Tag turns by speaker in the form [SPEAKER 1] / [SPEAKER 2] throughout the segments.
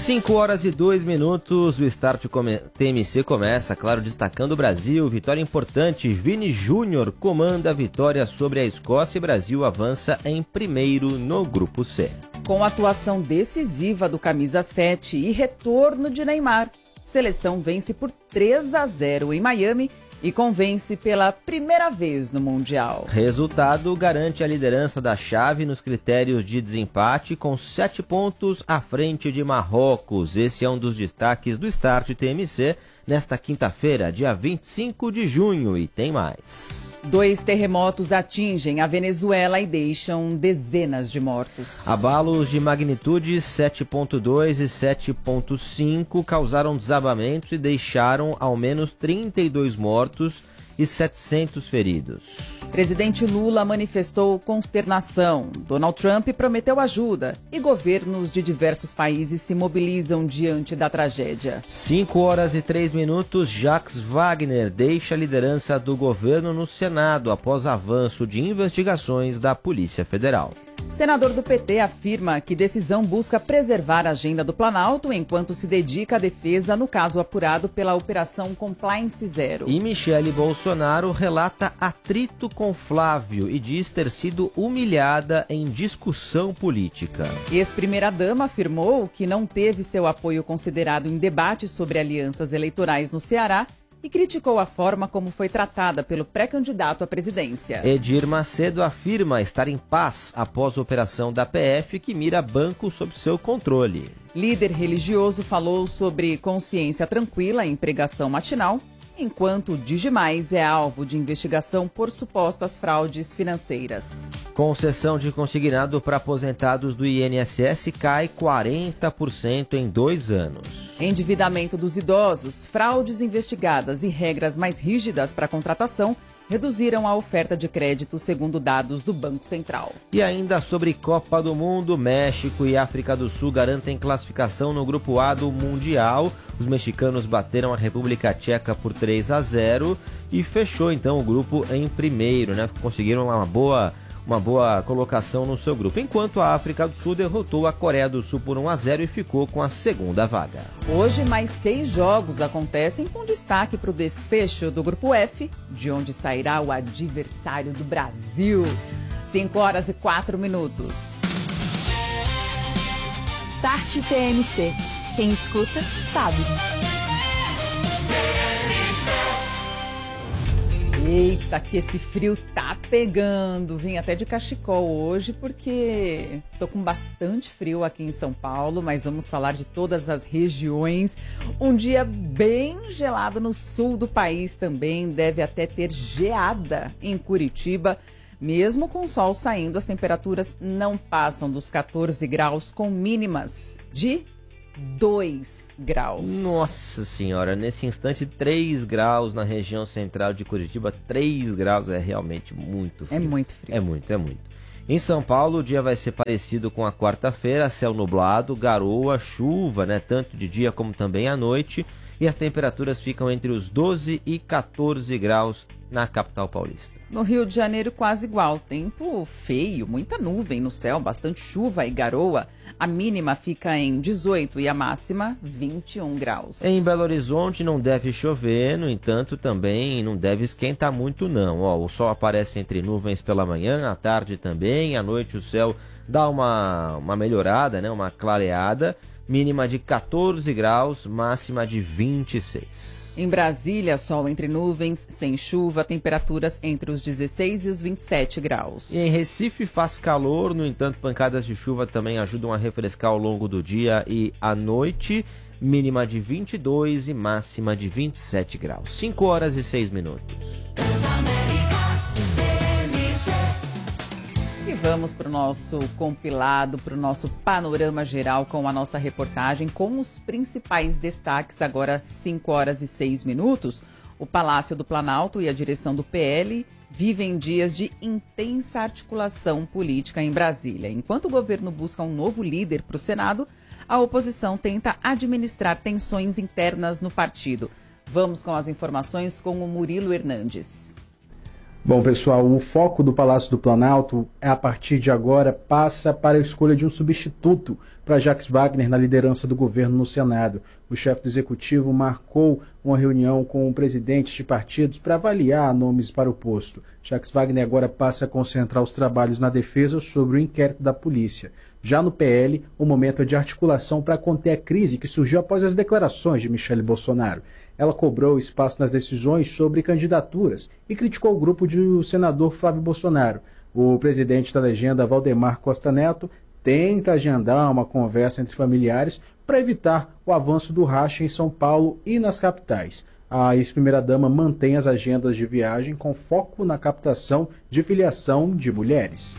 [SPEAKER 1] 5h02, o Start TMC começa, claro, destacando o Brasil. Vitória importante, Vini Júnior comanda a vitória sobre a Escócia e Brasil avança em primeiro no Grupo C.
[SPEAKER 2] Com atuação decisiva do camisa 7 e retorno de Neymar, seleção vence por 3-0 em Miami e convence pela primeira vez no Mundial.
[SPEAKER 1] Resultado garante a liderança da chave nos critérios de desempate, com 7 pontos à frente de Marrocos. Esse é um dos destaques do Start TMC nesta quinta-feira, dia 25 de junho, e tem mais.
[SPEAKER 2] 2 terremotos atingem a Venezuela e deixam dezenas de mortos.
[SPEAKER 1] Abalos de magnitude 7.2 e 7.5 causaram desabamentos e deixaram ao menos 32 mortos e 700 feridos.
[SPEAKER 2] Presidente Lula manifestou consternação. Donald Trump prometeu ajuda e governos de diversos países se mobilizam diante da tragédia.
[SPEAKER 1] 5h03, Jacques Wagner deixa a liderança do governo no Senado após avanço de investigações da Polícia Federal.
[SPEAKER 2] Senador do PT afirma que decisão busca preservar a agenda do Planalto enquanto se dedica à defesa no caso apurado pela Operação Compliance Zero.
[SPEAKER 1] E Michele Bolsonaro relata atrito com Flávio e diz ter sido humilhada em discussão política.
[SPEAKER 2] Ex-primeira-dama afirmou que não teve seu apoio considerado em debate sobre alianças eleitorais no Ceará e criticou a forma como foi tratada pelo pré-candidato à presidência.
[SPEAKER 1] Edir Macedo afirma estar em paz após a operação da PF que mira banco sob seu controle.
[SPEAKER 2] Líder religioso falou sobre consciência tranquila em pregação matinal, enquanto o Digimais é alvo de investigação por supostas fraudes financeiras.
[SPEAKER 1] Concessão de consignado para aposentados do INSS cai 40% em 2 anos.
[SPEAKER 2] Endividamento dos idosos, fraudes investigadas e regras mais rígidas para contratação reduziram a oferta de crédito, segundo dados do Banco Central.
[SPEAKER 1] E ainda sobre Copa do Mundo, México e África do Sul garantem classificação no Grupo A do Mundial. Os mexicanos bateram a República Tcheca por 3-0 e fechou então o grupo em primeiro, né? Conseguiram uma boa colocação no seu grupo, enquanto a África do Sul derrotou a Coreia do Sul por 1-0 e ficou com a segunda vaga.
[SPEAKER 2] Hoje, mais 6 jogos acontecem com destaque para o desfecho do Grupo F, de onde sairá o adversário do Brasil. 5h04.
[SPEAKER 3] Start TMC. Quem escuta, sabe.
[SPEAKER 2] Eita, que esse frio tá pegando. Vim até de cachecol hoje porque tô com bastante frio aqui em São Paulo, mas vamos falar de todas as regiões. Um dia bem gelado no sul do país também, deve até ter geada em Curitiba. Mesmo com o sol saindo, as temperaturas não passam dos 14 graus com mínimas de 2 graus.
[SPEAKER 1] Nossa senhora, nesse instante 3 graus na região central de Curitiba. 3 graus é realmente muito frio.
[SPEAKER 2] É muito frio.
[SPEAKER 1] É muito. Em São Paulo, o dia vai ser parecido com a quarta-feira, céu nublado, garoa, chuva, né, tanto de dia como também à noite, e as temperaturas ficam entre os 12 e 14 graus na capital paulista.
[SPEAKER 2] No Rio de Janeiro, quase igual. Tempo feio, muita nuvem no céu, bastante chuva e garoa. A mínima fica em 18 e a máxima 21 graus.
[SPEAKER 1] Em Belo Horizonte não deve chover, no entanto também não deve esquentar muito não. O sol aparece entre nuvens pela manhã, à tarde também, à noite o céu dá uma melhorada, né, uma clareada. Mínima de 14 graus, máxima de 26.
[SPEAKER 2] Em Brasília, sol entre nuvens, sem chuva, temperaturas entre os 16 e os 27 graus.
[SPEAKER 1] E em Recife faz calor, no entanto, pancadas de chuva também ajudam a refrescar ao longo do dia e à noite. Mínima de 22 e máxima de 27 graus. 5h06.
[SPEAKER 2] E vamos para o nosso compilado, para o nosso panorama geral com a nossa reportagem, com os principais destaques. Agora, 5h06. O Palácio do Planalto e a direção do PL vivem dias de intensa articulação política em Brasília. Enquanto o governo busca um novo líder para o Senado, a oposição tenta administrar tensões internas no partido. Vamos com as informações com o Murilo Hernandes.
[SPEAKER 4] Bom, pessoal, o foco do Palácio do Planalto, a partir de agora, passa para a escolha de um substituto para Jacques Wagner na liderança do governo no Senado. O chefe do Executivo marcou uma reunião com presidentes de partidos para avaliar nomes para o posto. Jacques Wagner agora passa a concentrar os trabalhos na defesa sobre o inquérito da polícia. Já no PL, o momento é de articulação para conter a crise que surgiu após as declarações de Michele Bolsonaro. Ela cobrou espaço nas decisões sobre candidaturas e criticou o grupo do senador Flávio Bolsonaro. O presidente da legenda, Valdemar Costa Neto, tenta agendar uma conversa entre familiares para evitar o avanço do racha em São Paulo e nas capitais. A ex-primeira-dama mantém as agendas de viagem com foco na captação de filiação de mulheres.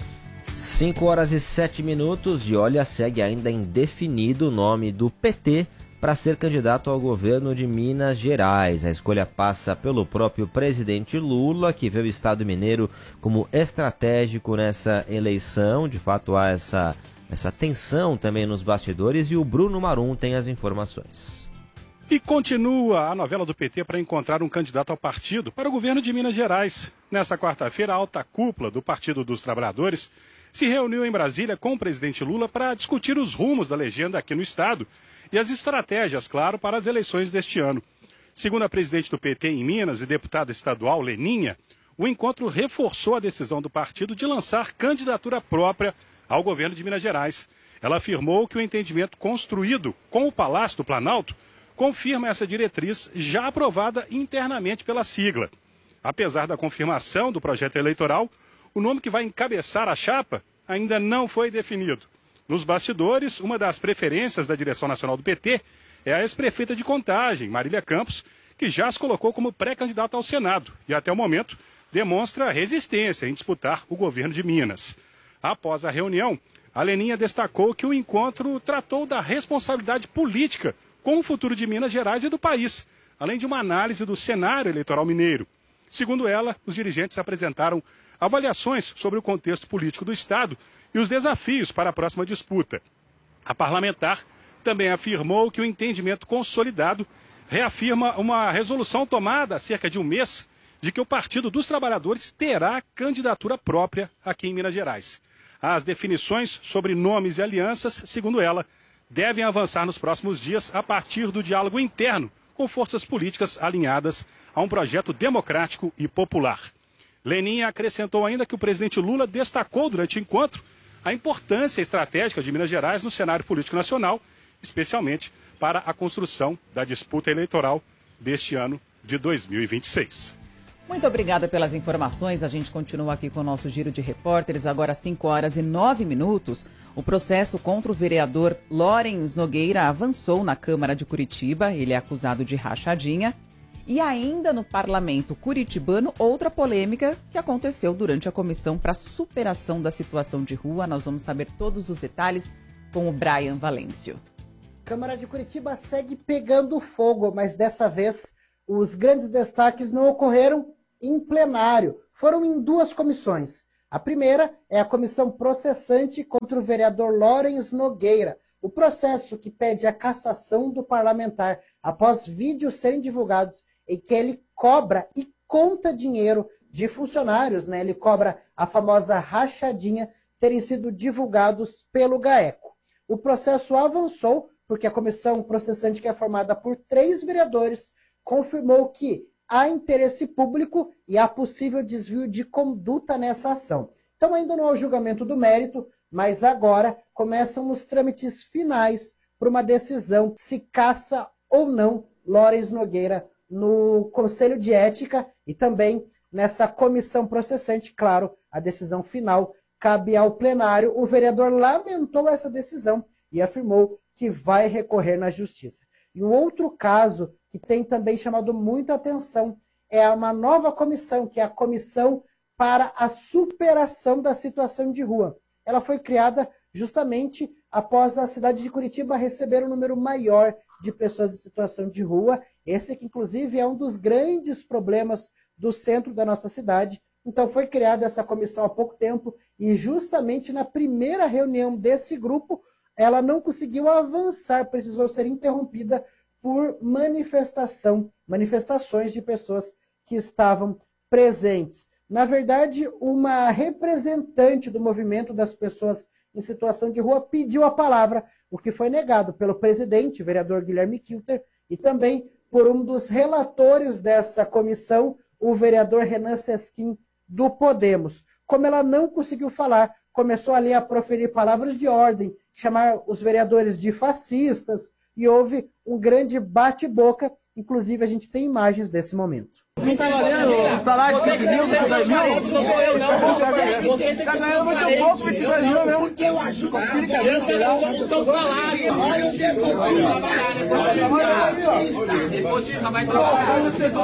[SPEAKER 1] 5h07 e olha, segue ainda indefinido o nome do PT para ser candidato ao governo de Minas Gerais. A escolha passa pelo próprio presidente Lula, que vê o Estado mineiro como estratégico nessa eleição. De fato, há essa tensão também nos bastidores e o Bruno Marum tem as informações.
[SPEAKER 5] E continua a novela do PT para encontrar um candidato ao partido para o governo de Minas Gerais. Nessa quarta-feira, a alta cúpula do Partido dos Trabalhadores se reuniu em Brasília com o presidente Lula para discutir os rumos da legenda aqui no estado e as estratégias, claro, para as eleições deste ano. Segundo a presidente do PT em Minas e deputada estadual Leninha, o encontro reforçou a decisão do partido de lançar candidatura própria ao governo de Minas Gerais. Ela afirmou que o entendimento construído com o Palácio do Planalto confirma essa diretriz já aprovada internamente pela sigla. Apesar da confirmação do projeto eleitoral, o nome que vai encabeçar a chapa ainda não foi definido. Nos bastidores, uma das preferências da direção nacional do PT é a ex-prefeita de Contagem, Marília Campos, que já se colocou como pré-candidata ao Senado e, até o momento, demonstra resistência em disputar o governo de Minas. Após a reunião, a Leninha destacou que o encontro tratou da responsabilidade política com o futuro de Minas Gerais e do país, além de uma análise do cenário eleitoral mineiro. Segundo ela, os dirigentes apresentaram avaliações sobre o contexto político do Estado e os desafios para a próxima disputa. A parlamentar também afirmou que o entendimento consolidado reafirma uma resolução tomada há cerca de um mês de que o Partido dos Trabalhadores terá candidatura própria aqui em Minas Gerais. As definições sobre nomes e alianças, segundo ela, devem avançar nos próximos dias a partir do diálogo interno com forças políticas alinhadas a um projeto democrático e popular. Leninha acrescentou ainda que o presidente Lula destacou durante o encontro a importância estratégica de Minas Gerais no cenário político nacional, especialmente para a construção da disputa eleitoral deste ano de 2026.
[SPEAKER 2] Muito obrigada pelas informações. A gente continua aqui com o nosso giro de repórteres. Agora 5h09. O processo contra o vereador Lawrence Nogueira avançou na Câmara de Curitiba. Ele é acusado de rachadinha. E ainda no parlamento curitibano, outra polêmica que aconteceu durante a comissão para superação da situação de rua. Nós vamos saber todos os detalhes com o Brian Valêncio.
[SPEAKER 6] Câmara de Curitiba segue pegando fogo, mas dessa vez os grandes destaques não ocorreram em plenário, foram em duas comissões. A primeira é a comissão processante contra o vereador Lawrence Nogueira, o processo que pede a cassação do parlamentar após vídeos serem divulgados em que ele cobra e conta dinheiro de funcionários, né? Ele cobra a famosa rachadinha terem sido divulgados pelo GAECO. O processo avançou porque a comissão processante, que é formada por 3 vereadores, confirmou que há interesse público e há possível desvio de conduta nessa ação. Então ainda não há o julgamento do mérito, mas agora começam os trâmites finais para uma decisão se caça ou não Lawrence Nogueira no Conselho de Ética e também nessa comissão processante. Claro, a decisão final cabe ao plenário. O vereador lamentou essa decisão e afirmou que vai recorrer na justiça. E um outro caso que tem também chamado muita atenção é uma nova comissão, que é a Comissão para a Superação da Situação de Rua. Ela foi criada justamente após a cidade de Curitiba receber um número maior de pessoas em situação de rua. Esse que, inclusive, é um dos grandes problemas do centro da nossa cidade. Então, foi criada essa comissão há pouco tempo e justamente na primeira reunião desse grupo, ela não conseguiu avançar, precisou ser interrompida por manifestações de pessoas que estavam presentes. Na verdade, uma representante do movimento das pessoas em situação de rua pediu a palavra, o que foi negado pelo presidente, vereador Guilherme Kilter, e também por um dos relatores dessa comissão, o vereador Renan Sesquim, do Podemos. Como ela não conseguiu falar, começou ali a proferir palavras de ordem, chamar os vereadores de fascistas, e houve um grande bate-boca. Inclusive, a gente tem imagens desse momento.
[SPEAKER 7] Não tá valendo o salário de 5 mil, 2 mil? Você tá ganhando muito pouco, 22 mil mesmo. Porque eu ajudo a o seu salário. Olha o depotista, vai trabalhar.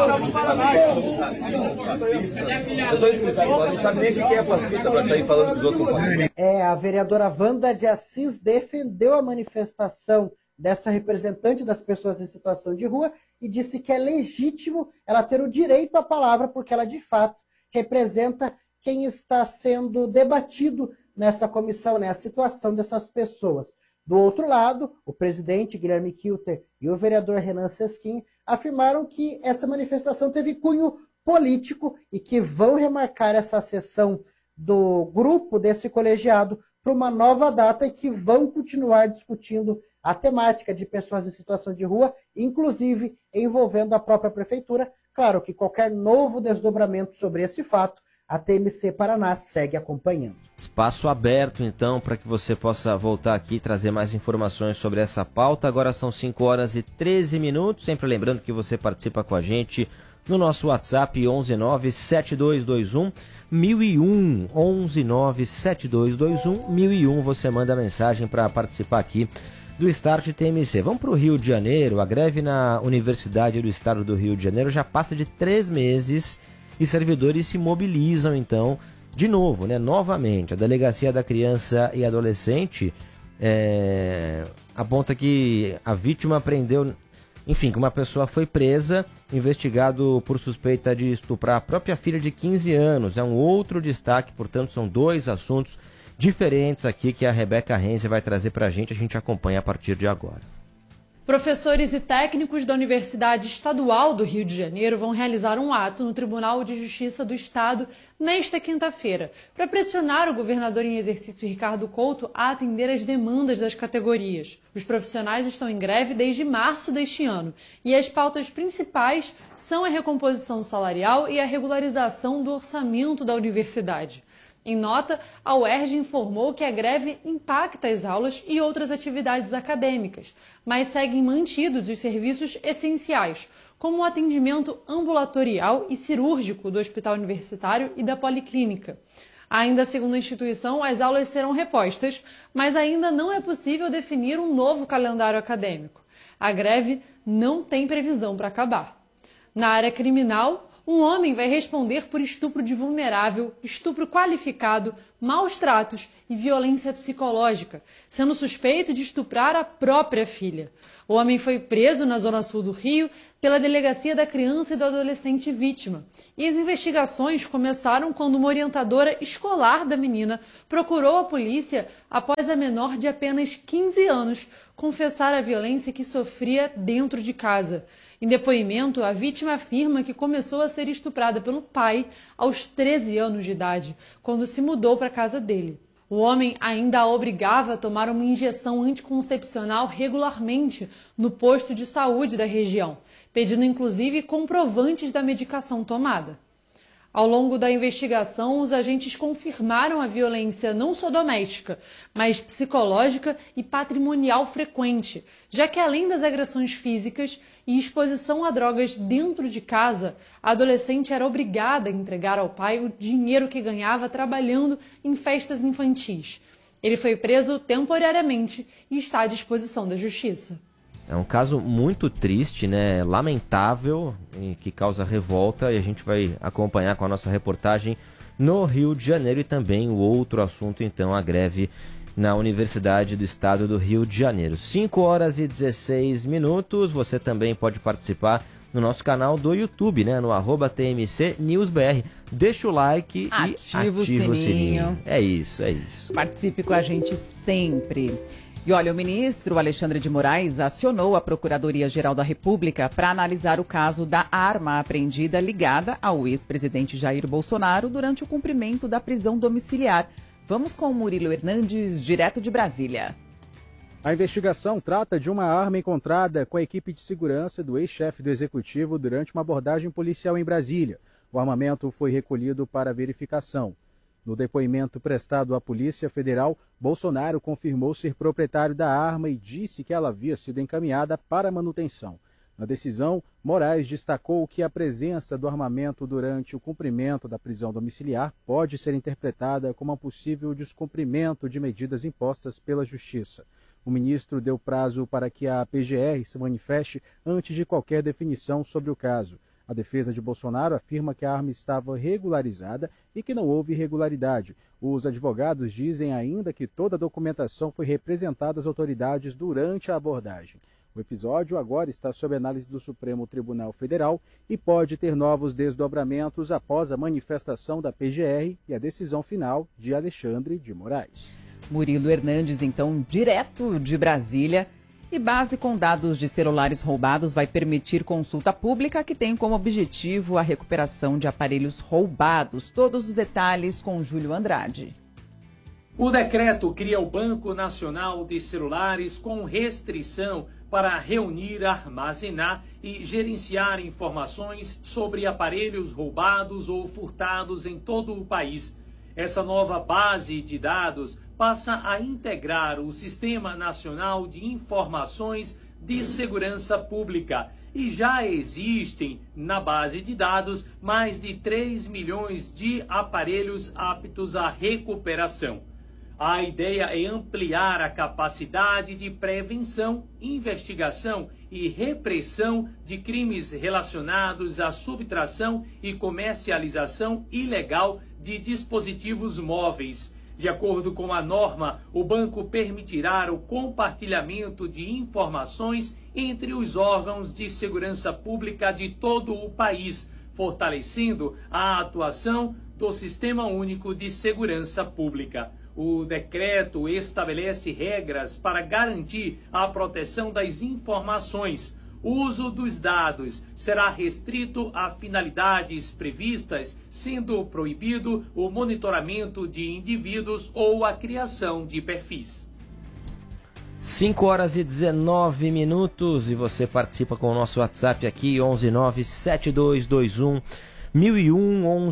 [SPEAKER 1] Não sabe nem o que é fascista para sair falando que os outros são fascistas.
[SPEAKER 6] A vereadora Wanda de Assis defendeu a manifestação dessa representante das pessoas em situação de rua e disse que é legítimo ela ter o direito à palavra, porque ela de fato representa quem está sendo debatido nessa comissão, né, a situação dessas pessoas. Do outro lado, o presidente Guilherme Kilter e o vereador Renan Sesquim afirmaram que essa manifestação teve cunho político e que vão remarcar essa sessão do grupo desse colegiado para uma nova data e que vão continuar discutindo a temática de pessoas em situação de rua, inclusive envolvendo a própria prefeitura. Claro que qualquer novo desdobramento sobre esse fato, a TMC Paraná segue acompanhando.
[SPEAKER 1] Espaço aberto, então, para que você possa voltar aqui e trazer mais informações sobre essa pauta. Agora são 5 horas e 13 minutos. Sempre lembrando que você participa com a gente no nosso WhatsApp 1197221 1001. 1197221 1001. Você manda mensagem para participar aqui do Start TMC. Vamos para o Rio de Janeiro. A greve na Universidade do Estado do Rio de Janeiro já passa de 3 meses e servidores se mobilizam, então, de novo, né? Novamente. A Delegacia da Criança e Adolescente aponta que a vítima prendeu, enfim, que uma pessoa foi presa, investigado por suspeita de estuprar a própria filha de 15 anos. É um outro destaque, portanto, são 2 assuntos diferentes aqui que a Rebeca Renze vai trazer para a gente acompanha a partir de agora.
[SPEAKER 8] Professores e técnicos da Universidade Estadual do Rio de Janeiro vão realizar um ato no Tribunal de Justiça do Estado nesta quinta-feira, para pressionar o governador em exercício Ricardo Couto a atender às demandas das categorias. Os profissionais estão em greve desde março deste ano e as pautas principais são a recomposição salarial e a regularização do orçamento da universidade. Em nota, a UERJ informou que a greve impacta as aulas e outras atividades acadêmicas, mas seguem mantidos os serviços essenciais, como o atendimento ambulatorial e cirúrgico do Hospital Universitário e da Policlínica. Ainda segundo a instituição, as aulas serão repostas, mas ainda não é possível definir um novo calendário acadêmico. A greve não tem previsão para acabar. Na área criminal, um homem vai responder por estupro de vulnerável, estupro qualificado, maus tratos e violência psicológica, sendo suspeito de estuprar a própria filha. O homem foi preso na Zona Sul do Rio pela Delegacia da Criança e do Adolescente vítima. E as investigações começaram quando uma orientadora escolar da menina procurou a polícia após a menor de apenas 15 anos confessar a violência que sofria dentro de casa. Em depoimento, a vítima afirma que começou a ser estuprada pelo pai aos 13 anos de idade, quando se mudou para a casa dele. O homem ainda a obrigava a tomar uma injeção anticoncepcional regularmente no posto de saúde da região, pedindo inclusive comprovantes da medicação tomada. Ao longo da investigação, os agentes confirmaram a violência não só doméstica, mas psicológica e patrimonial frequente, já que além das agressões físicas e exposição a drogas dentro de casa, a adolescente era obrigada a entregar ao pai o dinheiro que ganhava trabalhando em festas infantis. Ele foi preso temporariamente e está à disposição da justiça.
[SPEAKER 1] É um caso muito triste, né? Lamentável, e que causa revolta, e a gente vai acompanhar com a nossa reportagem no Rio de Janeiro. E também o outro assunto, então, a greve na Universidade do Estado do Rio de Janeiro. 5 horas e 16 minutos, você também pode participar no nosso canal do YouTube, né? No @TMCNewsBR. Deixa o like e ativa o sininho. É isso.
[SPEAKER 2] Participe com a gente sempre. E olha, o ministro Alexandre de Moraes acionou a Procuradoria-Geral da República para analisar o caso da arma apreendida ligada ao ex-presidente Jair Bolsonaro durante o cumprimento da prisão domiciliar. Vamos com o Murilo Hernandes, direto de Brasília.
[SPEAKER 4] A investigação trata de uma arma encontrada com a equipe de segurança do ex-chefe do Executivo durante uma abordagem policial em Brasília. O armamento foi recolhido para verificação. No depoimento prestado à Polícia Federal, Bolsonaro confirmou ser proprietário da arma e disse que ela havia sido encaminhada para manutenção. Na decisão, Moraes destacou que a presença do armamento durante o cumprimento da prisão domiciliar pode ser interpretada como um possível descumprimento de medidas impostas pela Justiça. O ministro deu prazo para que a PGR se manifeste antes de qualquer definição sobre o caso. A defesa de Bolsonaro afirma que a arma estava regularizada e que não houve irregularidade. Os advogados dizem ainda que toda a documentação foi representada às autoridades durante a abordagem. O episódio agora está sob análise do Supremo Tribunal Federal e pode ter novos desdobramentos após a manifestação da PGR e a decisão final de Alexandre de Moraes.
[SPEAKER 2] Murilo Hernandes, então, direto de Brasília. E base com dados de celulares roubados vai permitir consulta pública que tem como objetivo a recuperação de aparelhos roubados. Todos os detalhes com Júlio Andrade.
[SPEAKER 9] O decreto cria o Banco Nacional de Celulares com restrição para reunir, armazenar e gerenciar informações sobre aparelhos roubados ou furtados em todo o país. Essa nova base de dados passa a integrar o Sistema Nacional de Informações de Segurança Pública e já existem na base de dados mais de 3 milhões de aparelhos aptos à recuperação. A ideia é ampliar a capacidade de prevenção, investigação e repressão de crimes relacionados à subtração e comercialização ilegal de dispositivos móveis. De acordo com a norma, o banco permitirá o compartilhamento de informações entre os órgãos de segurança pública de todo o país, fortalecendo a atuação do Sistema Único de Segurança Pública. O decreto estabelece regras para garantir a proteção das informações. O uso dos dados será restrito a finalidades previstas, sendo proibido o monitoramento de indivíduos ou a criação de perfis.
[SPEAKER 1] 5 horas e 19 minutos e você participa com o nosso WhatsApp aqui, 1197221 1001,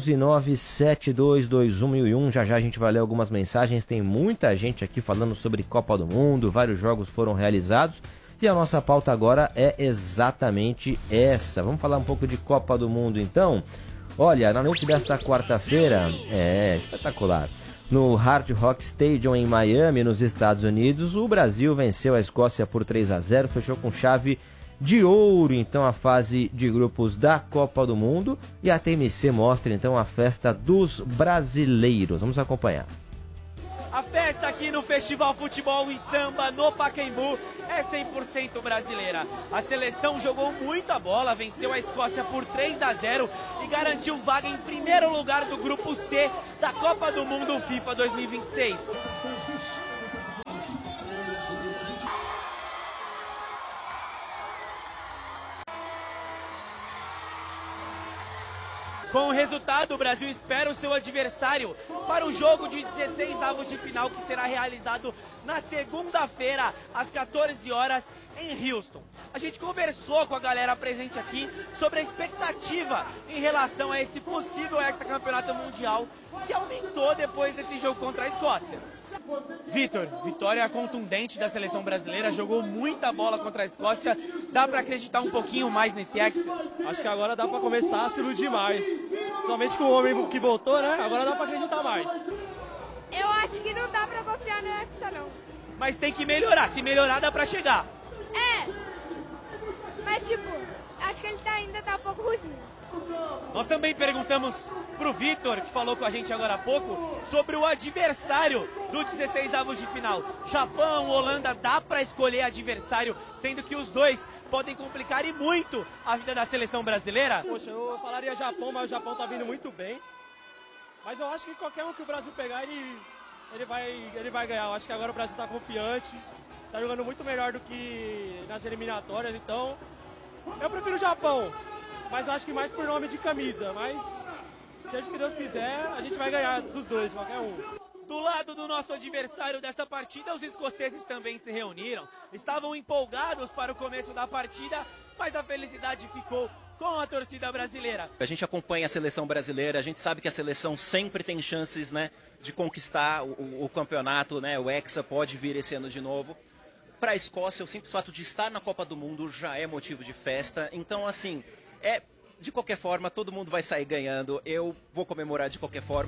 [SPEAKER 1] 1197221 1001. Já já a gente vai ler algumas mensagens, tem muita gente aqui falando sobre Copa do Mundo, vários jogos foram realizados. E a nossa pauta agora é exatamente essa. Vamos falar um pouco de Copa do Mundo, então? Olha, na noite desta quarta-feira, espetacular. No Hard Rock Stadium em Miami, nos Estados Unidos, o Brasil venceu a Escócia por 3-0, fechou com chave de ouro, então, a fase de grupos da Copa do Mundo. E a TMC mostra, então, a festa dos brasileiros. Vamos acompanhar.
[SPEAKER 10] A festa aqui no Festival Futebol e Samba no Pacaembu é 100% brasileira. A seleção jogou muita bola, venceu a Escócia por 3-0 e garantiu vaga em primeiro lugar do Grupo C da Copa do Mundo FIFA 2026. Com o resultado, o Brasil espera o seu adversário para o jogo de 16avos de final, que será realizado na segunda-feira, às 14 horas, em Houston. A gente conversou com a galera presente aqui sobre a expectativa em relação a esse possível hexacampeonato mundial, que aumentou depois desse jogo contra a Escócia. Vitor, vitória contundente da seleção brasileira, jogou muita bola contra a Escócia. Dá pra acreditar um pouquinho mais nesse hexa?
[SPEAKER 11] Acho que agora dá pra começar a se iludir mais. Somente com o homem que voltou, né? Agora dá pra acreditar mais.
[SPEAKER 12] Eu acho que não dá pra confiar no hexa, não.
[SPEAKER 10] Mas tem que melhorar, se melhorar dá pra chegar.
[SPEAKER 12] Mas tipo, acho que ele ainda tá um pouco ruim.
[SPEAKER 10] Nós também perguntamos pro Vitor, que falou com a gente agora há pouco, sobre o adversário do 16avos de final. Japão, Holanda, dá pra escolher adversário, sendo que os dois podem complicar e muito a vida da seleção brasileira?
[SPEAKER 11] Poxa, eu falaria Japão, mas o Japão tá vindo muito bem. Mas eu acho que qualquer um que o Brasil pegar, ele ele vai ganhar. Eu acho que agora o Brasil está confiante, está jogando muito melhor do que nas eliminatórias, então eu prefiro o Japão, mas eu acho que mais por nome de camisa, mas seja o que Deus quiser, a gente vai ganhar dos dois, qualquer um.
[SPEAKER 10] Do lado do nosso adversário dessa partida, os escoceses também se reuniram. Estavam empolgados para o começo da partida, mas a felicidade ficou com a torcida brasileira.
[SPEAKER 13] A gente acompanha a seleção brasileira, a gente sabe que a seleção sempre tem chances, né, de conquistar o campeonato, né, o Hexa pode vir esse ano de novo. Para a Escócia, o simples fato de estar na Copa do Mundo já é motivo de festa. Então, assim, de qualquer forma, todo mundo vai sair ganhando. Eu vou comemorar de qualquer forma.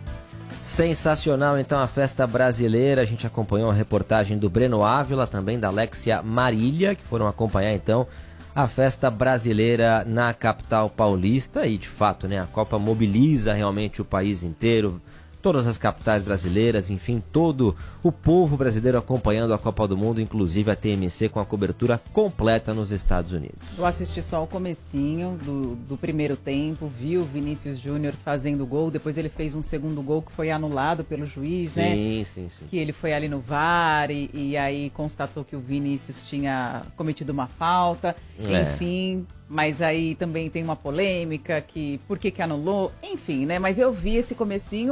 [SPEAKER 1] Sensacional, então, a festa brasileira. A gente acompanhou a reportagem do Breno Ávila, também da Alexia Marília, que foram acompanhar, então, a festa brasileira na capital paulista. E, de fato, né, a Copa mobiliza realmente o país inteiro, todas as capitais brasileiras, enfim, todo o povo brasileiro acompanhando a Copa do Mundo, inclusive a TMC com a cobertura completa nos Estados Unidos.
[SPEAKER 2] Eu assisti só o comecinho do primeiro tempo, vi o Vinícius Júnior fazendo gol, depois ele fez um segundo gol que foi anulado pelo juiz, né?
[SPEAKER 1] Sim.
[SPEAKER 2] Que ele foi ali no VAR e aí constatou que o Vinícius tinha cometido uma falta, enfim... Mas aí também tem uma polêmica que por que anulou, enfim, né? Mas eu vi esse comecinho,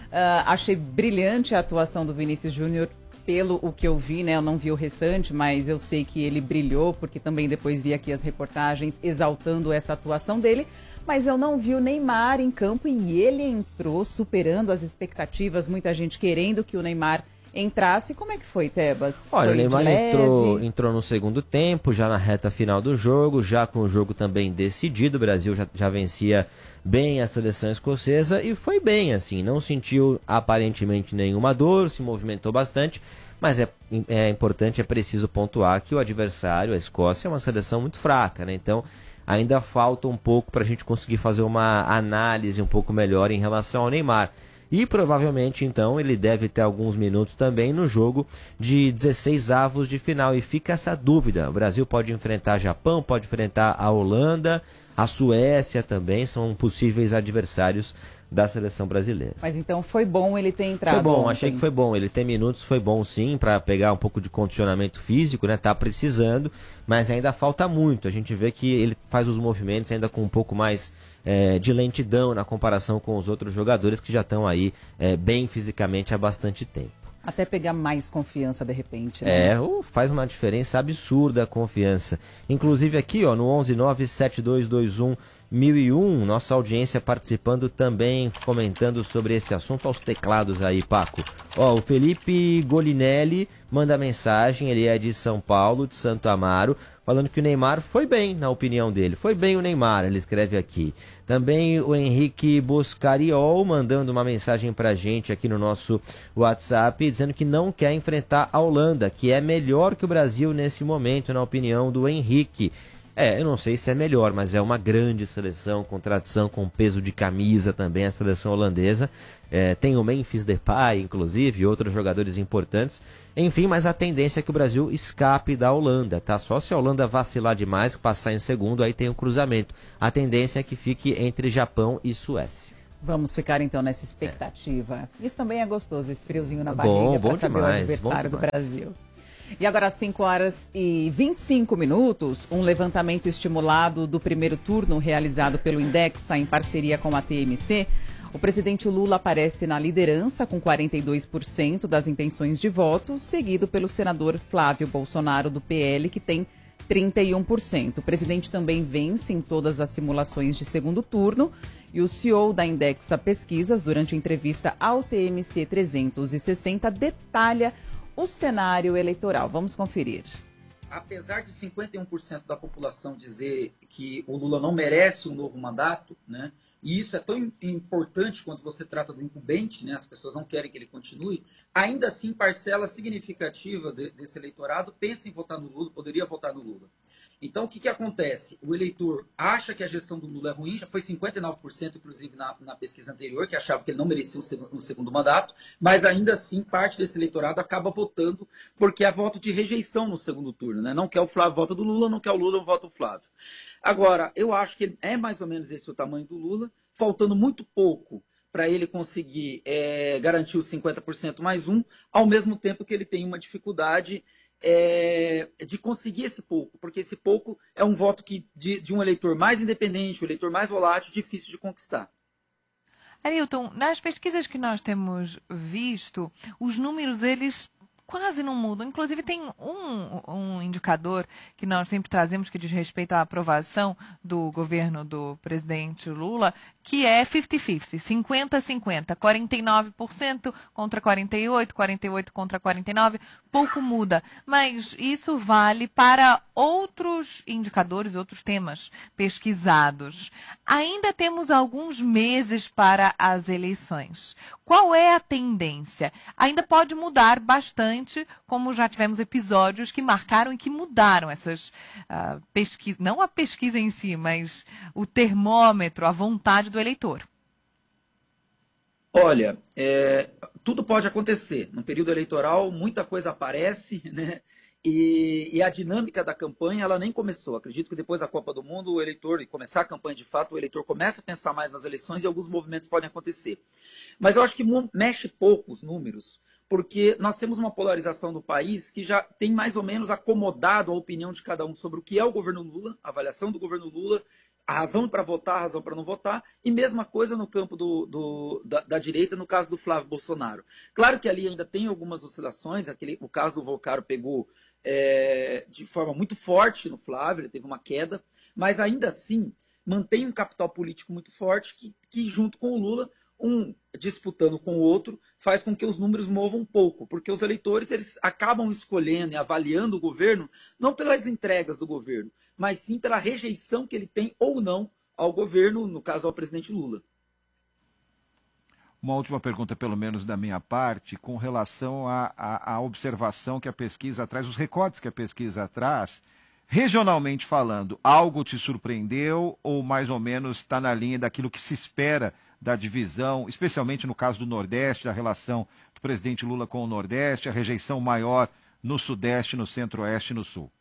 [SPEAKER 2] achei brilhante a atuação do Vinícius Júnior pelo o que eu vi, né? Eu não vi o restante, mas eu sei que ele brilhou, porque também depois vi aqui as reportagens exaltando essa atuação dele. Mas eu não vi o Neymar em campo e ele entrou superando as expectativas, muita gente querendo que o Neymar entrasse. Como é que foi, Tebas?
[SPEAKER 1] Olha,
[SPEAKER 2] foi
[SPEAKER 1] o Neymar entrou no segundo tempo, já na reta final do jogo, já com o jogo também decidido. O Brasil já vencia bem a seleção escocesa e foi bem, assim, não sentiu aparentemente nenhuma dor, se movimentou bastante, mas é importante, é preciso pontuar que o adversário, a Escócia, é uma seleção muito fraca, né? Então ainda falta um pouco para a gente conseguir fazer uma análise um pouco melhor em relação ao Neymar. E provavelmente, então, ele deve ter alguns minutos também no jogo de 16avos de final. E fica essa dúvida. O Brasil pode enfrentar Japão, pode enfrentar a Holanda, a Suécia também. São possíveis adversários da seleção brasileira.
[SPEAKER 2] Mas então foi bom ele ter entrado.
[SPEAKER 1] Foi bom,
[SPEAKER 2] ontem.
[SPEAKER 1] Achei que foi bom. Ele ter minutos foi bom sim, para pegar um pouco de condicionamento físico, né? Tá precisando, mas ainda falta muito. A gente vê que ele faz os movimentos ainda com um pouco mais de lentidão na comparação com os outros jogadores que já estão aí bem fisicamente há bastante tempo.
[SPEAKER 2] Até pegar mais confiança de repente, né?
[SPEAKER 1] Faz uma diferença absurda a confiança. Inclusive aqui, ó, no 11972211001, nossa audiência participando também, comentando sobre esse assunto aos teclados aí, Paco. Ó, o Felipe Golinelli manda mensagem, ele é de São Paulo, de Santo Amaro, falando que o Neymar foi bem, na opinião dele. Foi bem o Neymar, ele escreve aqui. Também o Henrique Boscariol mandando uma mensagem pra gente aqui no nosso WhatsApp, dizendo que não quer enfrentar a Holanda, que é melhor que o Brasil nesse momento, na opinião do Henrique. Eu não sei se é melhor, mas é uma grande seleção, com tradição, com peso de camisa também, a seleção holandesa. Tem o Memphis Depay, inclusive, e outros jogadores importantes. Enfim, mas a tendência é que o Brasil escape da Holanda, tá? Só se a Holanda vacilar demais, passar em segundo, aí tem o cruzamento. A tendência é que fique entre Japão e Suécia.
[SPEAKER 2] Vamos ficar então nessa expectativa. Isso também é gostoso, esse friozinho na barriga, para saber demais, o adversário do Brasil. E agora às 5h25, um levantamento estimulado do primeiro turno realizado pelo Indexa em parceria com a TMC. O presidente Lula aparece na liderança com 42% das intenções de voto, seguido pelo senador Flávio Bolsonaro do PL, que tem 31%. O presidente também vence em todas as simulações de segundo turno e o CEO da Indexa Pesquisas, durante entrevista ao TMC 360, detalha o cenário eleitoral. Vamos conferir.
[SPEAKER 14] Apesar de 51% da população dizer que o Lula não merece um novo mandato, né? E isso é tão importante quando você trata do incumbente, né? As pessoas não querem que ele continue, ainda assim parcela significativa desse eleitorado pensa em votar no Lula, poderia votar no Lula. Então, o que acontece? O eleitor acha que a gestão do Lula é ruim, já foi 59%, inclusive, na pesquisa anterior, que achava que ele não merecia um segundo mandato, mas ainda assim, parte desse eleitorado acaba votando porque é voto de rejeição no segundo turno, né? Não quer o Flávio, vota do Lula, não quer o Lula, vota o Flávio. Agora, eu acho que é mais ou menos esse o tamanho do Lula, faltando muito pouco para ele conseguir garantir os 50% mais um, ao mesmo tempo que ele tem uma dificuldade de conseguir esse pouco, porque esse pouco é um voto de um eleitor mais independente, um eleitor mais volátil, difícil de conquistar.
[SPEAKER 15] Arilton, nas pesquisas que nós temos visto, os números, eles quase não mudam. Inclusive, tem um indicador que nós sempre trazemos que diz respeito à aprovação do governo do presidente Lula, que é 50-50, 50-50, 49% contra 48%, 48% contra 49%, pouco muda. Mas isso vale para outros indicadores, outros temas pesquisados. Ainda temos alguns meses para as eleições. Qual é a tendência? Ainda pode mudar bastante, como já tivemos episódios que marcaram e que mudaram essas pesquisas, não a pesquisa em si, mas o termômetro, a vontade do eleitor.
[SPEAKER 14] Olha, tudo pode acontecer. No período eleitoral, muita coisa aparece, né? E a dinâmica da campanha, ela nem começou. Acredito que depois da Copa do Mundo, o eleitor, e começar a campanha de fato, o eleitor começa a pensar mais nas eleições e alguns movimentos podem acontecer. Mas eu acho que mexe pouco os números, porque nós temos uma polarização do país que já tem mais ou menos acomodado a opinião de cada um sobre o que é o governo Lula, a avaliação do governo Lula, a razão para votar, a razão para não votar, e mesma coisa no campo da direita, no caso do Flávio Bolsonaro. Claro que ali ainda tem algumas oscilações, o caso do Volcaro pegou de forma muito forte no Flávio, ele teve uma queda, mas ainda assim mantém um capital político muito forte que junto com o Lula, um disputando com o outro, faz com que os números movam um pouco, porque os eleitores eles acabam escolhendo e avaliando o governo não pelas entregas do governo, mas sim pela rejeição que ele tem ou não ao governo, no caso ao presidente Lula.
[SPEAKER 16] Uma última pergunta, pelo menos da minha parte, com relação à observação que a pesquisa traz, os recortes que a pesquisa traz, regionalmente falando, algo te surpreendeu ou mais ou menos está na linha daquilo que se espera da divisão, especialmente no caso do Nordeste, a relação do presidente Lula com o Nordeste, a rejeição maior no Sudeste, no Centro-Oeste e no Sul?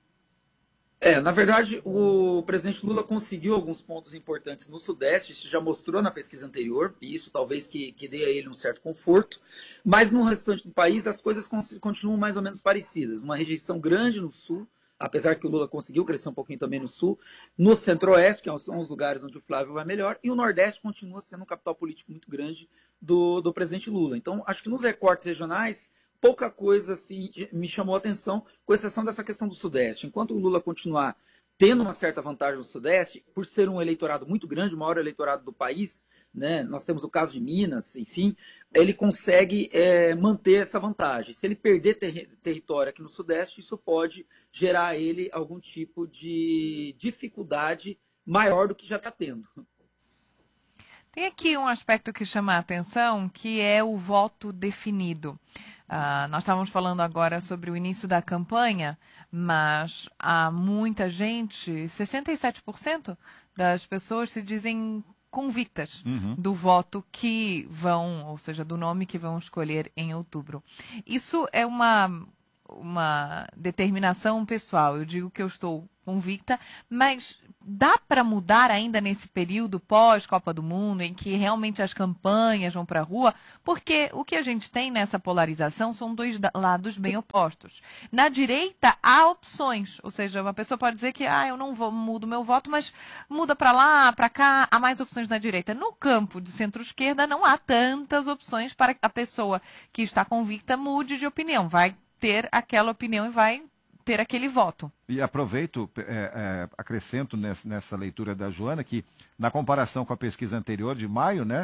[SPEAKER 14] Na verdade, o presidente Lula conseguiu alguns pontos importantes no Sudeste, isso já mostrou na pesquisa anterior, e isso talvez que dê a ele um certo conforto, mas no restante do país as coisas continuam mais ou menos parecidas. Uma rejeição grande no Sul, apesar que o Lula conseguiu crescer um pouquinho também no Sul, no Centro-Oeste, que são os lugares onde o Flávio vai melhor, e o Nordeste continua sendo um capital político muito grande do presidente Lula. Então, acho que nos recortes regionais, pouca coisa assim, me chamou a atenção, com exceção dessa questão do Sudeste. Enquanto o Lula continuar tendo uma certa vantagem no Sudeste, por ser um eleitorado muito grande, o maior eleitorado do país, né, nós temos o caso de Minas, enfim, ele consegue manter essa vantagem. Se ele perder território aqui no Sudeste, isso pode gerar a ele algum tipo de dificuldade maior do que já está tendo.
[SPEAKER 15] Tem aqui um aspecto que chama a atenção, que é o voto definido. Nós estávamos falando agora sobre o início da campanha, mas há muita gente, 67% das pessoas se dizem convictas do voto que vão, ou seja, do nome que vão escolher em outubro. Isso é uma determinação pessoal. Eu digo que eu estou convicta, mas dá para mudar ainda nesse período pós-Copa do Mundo, em que realmente as campanhas vão para a rua, porque o que a gente tem nessa polarização são dois lados bem opostos. Na direita, há opções, ou seja, uma pessoa pode dizer que eu não mudo meu voto, mas muda para lá, para cá, há mais opções na direita. No campo de centro-esquerda, não há tantas opções para que a pessoa que está convicta mude de opinião, vai ter aquela opinião e vai ter aquele voto.
[SPEAKER 16] E aproveito, acrescento nessa leitura da Joana, que na comparação com a pesquisa anterior de maio, né,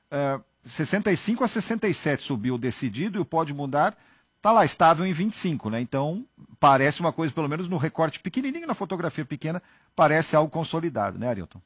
[SPEAKER 16] 65 a 67 subiu o decidido e o pode mudar está lá estável em 25, né? Então parece uma coisa, pelo menos no recorte pequenininho, na fotografia pequena, parece algo consolidado, né, Arilton?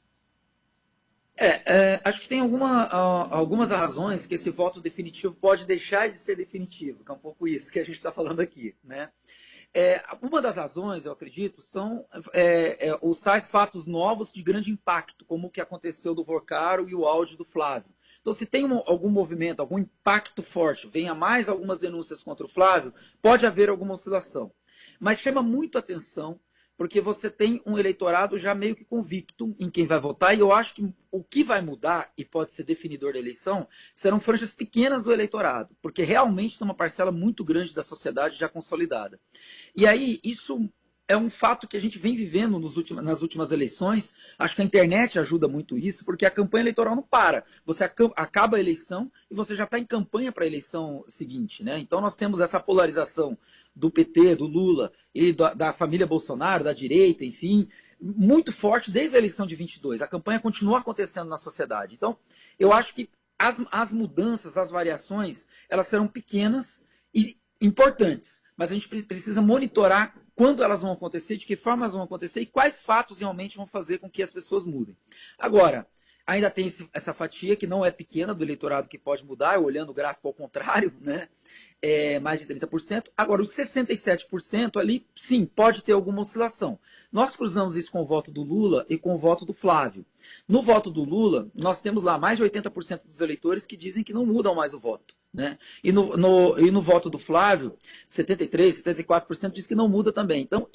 [SPEAKER 14] Acho que tem algumas razões que esse voto definitivo pode deixar de ser definitivo, que é um pouco isso que a gente está falando aqui, né? Uma das razões, eu acredito, são os tais fatos novos de grande impacto, como o que aconteceu do Volcaro e o áudio do Flávio. Então, se tem algum movimento, algum impacto forte, venha mais algumas denúncias contra o Flávio, pode haver alguma oscilação. Mas chama muito atenção porque você tem um eleitorado já meio que convicto em quem vai votar, e eu acho que o que vai mudar, e pode ser definidor da eleição, serão franjas pequenas do eleitorado, porque realmente tem uma parcela muito grande da sociedade já consolidada. E aí, isso é um fato que a gente vem vivendo nas últimas eleições. Acho que a internet ajuda muito isso, porque a campanha eleitoral não para. Você acaba a eleição e você já está em campanha para a eleição seguinte, né? Então nós temos essa polarização do PT, do Lula e da família Bolsonaro, da direita, enfim, muito forte desde a eleição de 22. A campanha continua acontecendo na sociedade. Então, eu acho que as mudanças, as variações, elas serão pequenas e importantes, mas a gente precisa monitorar quando elas vão acontecer, de que forma elas vão acontecer e quais fatos realmente vão fazer com que as pessoas mudem. Agora, ainda tem essa fatia que não é pequena do eleitorado que pode mudar, olhando o gráfico ao contrário, né? Mais de 30%. Agora, os 67% ali, sim, pode ter alguma oscilação. Nós cruzamos isso com o voto do Lula e com o voto do Flávio. No voto do Lula, nós temos lá mais de 80% dos eleitores que dizem que não mudam mais o voto, né? E no voto do Flávio, 73%, 74% diz que não muda também. Então,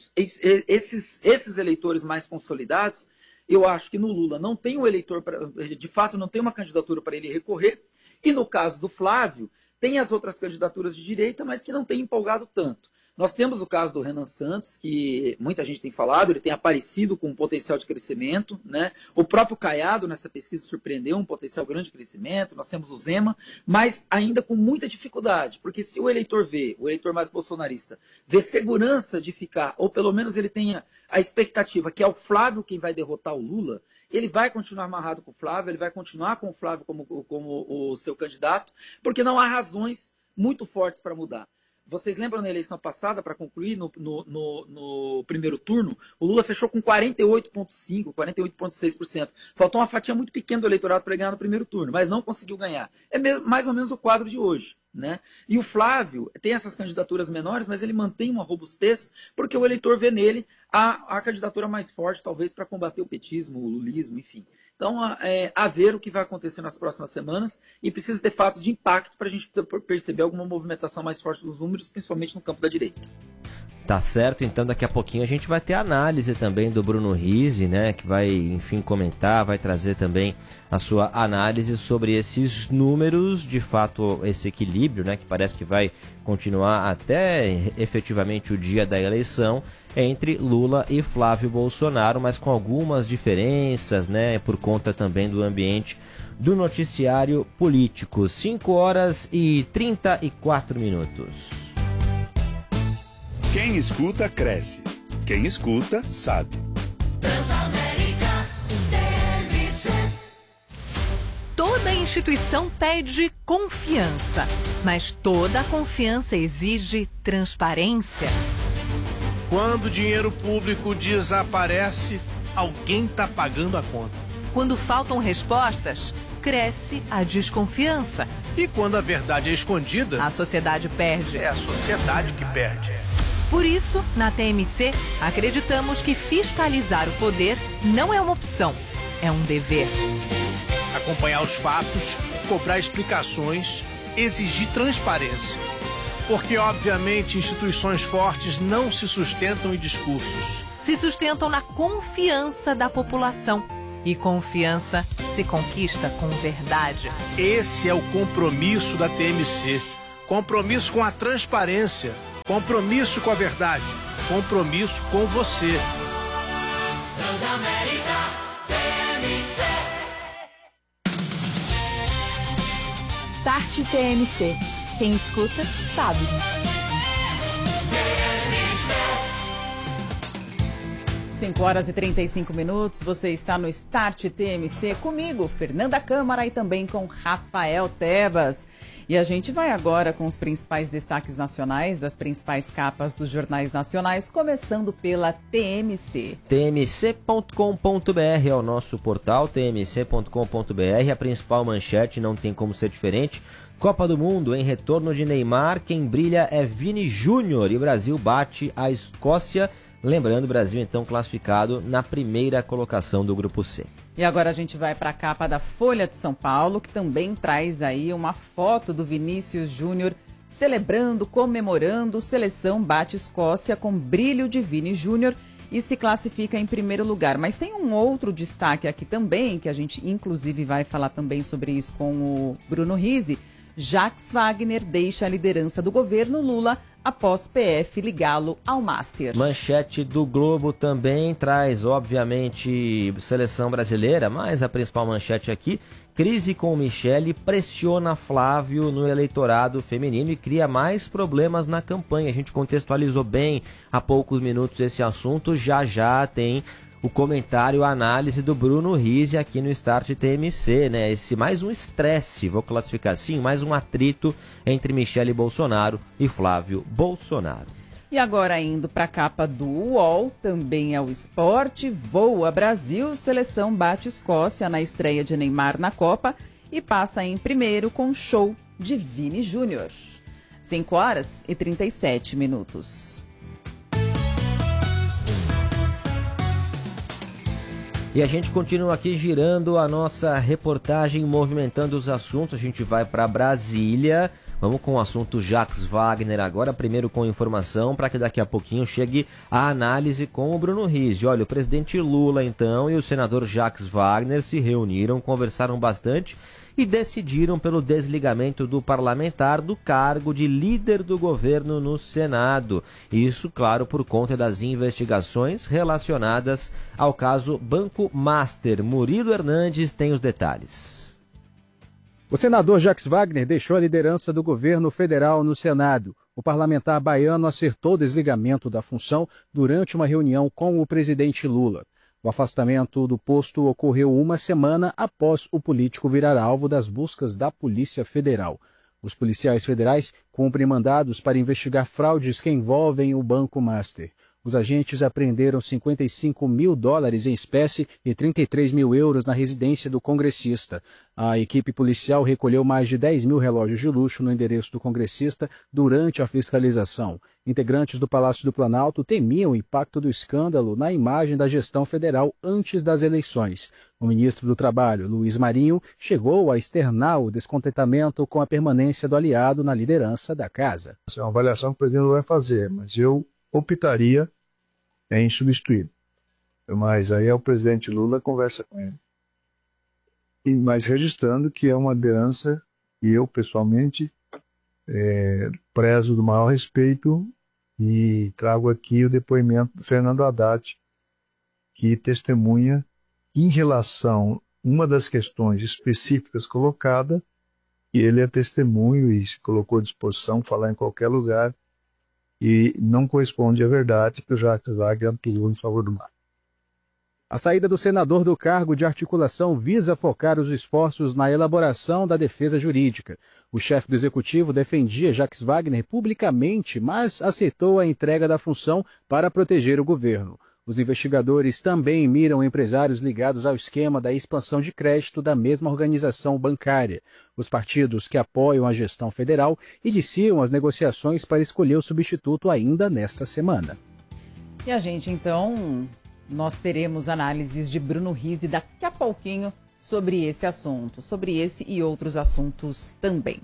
[SPEAKER 14] esses eleitores mais consolidados, eu acho que no Lula não tem um eleitor, de fato não tem uma candidatura para ele recorrer, e no caso do Flávio, tem as outras candidaturas de direita, mas que não tem empolgado tanto. Nós temos o caso do Renan Santos, que muita gente tem falado, ele tem aparecido com um potencial de crescimento, né? O próprio Caiado, nessa pesquisa, surpreendeu um potencial grande de crescimento. Nós temos o Zema, mas ainda com muita dificuldade, porque se o eleitor mais bolsonarista, vê segurança de ficar, ou pelo menos ele tenha a expectativa que é o Flávio quem vai derrotar o Lula, ele vai continuar amarrado com o Flávio, ele vai continuar com o Flávio como o seu candidato, porque não há razões muito fortes para mudar. Vocês lembram na eleição passada, para concluir, no primeiro turno, o Lula fechou com 48,5%, 48,6%. Faltou uma fatia muito pequena do eleitorado para ganhar no primeiro turno, mas não conseguiu ganhar. É mais ou menos o quadro de hoje, né? E o Flávio tem essas candidaturas menores, mas ele mantém uma robustez, porque o eleitor vê nele a candidatura mais forte, talvez, para combater o petismo, o lulismo, enfim. Então, a ver o que vai acontecer nas próximas semanas, e precisa ter fatos de impacto para a gente perceber alguma movimentação mais forte dos números, principalmente no campo da direita.
[SPEAKER 1] Tá certo, então daqui a pouquinho a gente vai ter a análise também do Bruno Rizzi, né, que vai, enfim, comentar, vai trazer também a sua análise sobre esses números, de fato, esse equilíbrio, né, que parece que vai continuar até efetivamente o dia da eleição, entre Lula e Flávio Bolsonaro, mas com algumas diferenças, né, por conta também do ambiente do noticiário político. 5h34.
[SPEAKER 17] Quem escuta, cresce. Quem escuta, sabe.
[SPEAKER 18] Transamérica TMC.
[SPEAKER 15] Toda instituição pede confiança, mas toda confiança exige transparência.
[SPEAKER 19] Quando o dinheiro público desaparece, alguém está pagando a conta.
[SPEAKER 15] Quando faltam respostas, cresce a desconfiança.
[SPEAKER 19] E quando a verdade é escondida,
[SPEAKER 15] a sociedade perde.
[SPEAKER 19] É a sociedade que perde.
[SPEAKER 15] Por isso, na TMC, acreditamos que fiscalizar o poder não é uma opção, é um dever.
[SPEAKER 19] Acompanhar os fatos, cobrar explicações, exigir transparência. Porque, obviamente, instituições fortes não se sustentam em discursos.
[SPEAKER 15] Se sustentam na confiança da população. E confiança se conquista com verdade.
[SPEAKER 19] Esse é o compromisso da TMC. Compromisso com a transparência. Compromisso com a verdade. Compromisso com você.
[SPEAKER 18] Transamérica TMC.
[SPEAKER 3] Start TMC. Quem escuta, sabe.
[SPEAKER 2] 5h35, você está no Start TMC comigo, Fernanda Câmara, e também com Rafael Tebas. E a gente vai agora com os principais destaques nacionais, das principais capas dos jornais nacionais, começando pela TMC.
[SPEAKER 1] tmc.com.br é o nosso portal, tmc.com.br, a principal manchete, não tem como ser diferente. Copa do Mundo, em retorno de Neymar, quem brilha é Vini Júnior e o Brasil bate a Escócia. Lembrando, o Brasil então classificado na primeira colocação do Grupo C.
[SPEAKER 2] E agora a gente vai para a capa da Folha de São Paulo, que também traz aí uma foto do Vinícius Júnior celebrando, comemorando, seleção bate Escócia com brilho de Vini Júnior. e se classifica em primeiro lugar. Mas tem um outro destaque aqui também, que a gente inclusive vai falar também sobre isso com o Bruno Rizzi. Jacques Wagner deixa a liderança do governo Lula após PF ligá-lo ao Master.
[SPEAKER 1] Manchete do Globo também traz, obviamente, seleção brasileira, mas a principal manchete aqui, crise com Michele pressiona Flávio no eleitorado feminino e cria mais problemas na campanha. A gente contextualizou bem há poucos minutos esse assunto, já tem o comentário, a análise do Bruno Rizzi aqui no Start TMC, né? Esse mais um estresse, vou classificar assim, mais um atrito entre Michele Bolsonaro e Flávio Bolsonaro.
[SPEAKER 2] E agora indo para a capa do UOL, também é o esporte, voa Brasil, seleção bate Escócia na estreia de Neymar na Copa e passa em primeiro com show de Vini Júnior. 5h37.
[SPEAKER 1] E a gente continua aqui girando a nossa reportagem, movimentando os assuntos. A gente vai para Brasília. Vamos com o assunto Jacques Wagner agora, primeiro com informação, para que daqui a pouquinho chegue a análise com o Bruno Rizzi. Olha, o presidente Lula, então, e o senador Jacques Wagner se reuniram, conversaram bastante e decidiram pelo desligamento do parlamentar do cargo de líder do governo no Senado. Isso, claro, por conta das investigações relacionadas ao caso Banco Master. Murilo Hernandes tem os detalhes.
[SPEAKER 4] O senador Jacques Wagner deixou a liderança do governo federal no Senado. O parlamentar baiano acertou o desligamento da função durante uma reunião com o presidente Lula. O afastamento do posto ocorreu uma semana após o político virar alvo das buscas da Polícia Federal. Os policiais federais cumprem mandados para investigar fraudes que envolvem o Banco Master. Os agentes apreenderam $55 mil em espécie e 33 mil euros na residência do congressista. A equipe policial recolheu mais de 10 mil relógios de luxo no endereço do congressista durante a fiscalização. Integrantes do Palácio do Planalto temiam o impacto do escândalo na imagem da gestão federal antes das eleições. O ministro do Trabalho, Luiz Marinho, chegou a externar o descontentamento com a permanência do aliado na liderança da casa.
[SPEAKER 20] Essa é uma avaliação que o presidente vai fazer, mas eu optaria em substituir. Mas aí é o presidente Lula conversa com ele. Mas registrando que é uma liderança e eu, pessoalmente, prezo do maior respeito e trago aqui o depoimento do Fernando Haddad, que testemunha em relação a uma das questões específicas colocada, e ele é testemunho e se colocou à disposição falar em qualquer lugar, e não corresponde à verdade que o Jacques Wagner atuou em favor do mar.
[SPEAKER 4] A saída do senador do cargo de articulação visa focar os esforços na elaboração da defesa jurídica. O chefe do executivo defendia Jacques Wagner publicamente, mas aceitou a entrega da função para proteger o governo. Os investigadores também miram empresários ligados ao esquema da expansão de crédito da mesma organização bancária. Os partidos que apoiam a gestão federal iniciam as negociações para escolher o substituto ainda nesta semana.
[SPEAKER 2] E a gente, então, nós teremos análises de Bruno Rizzi daqui a pouquinho sobre esse assunto, sobre esse e outros assuntos também.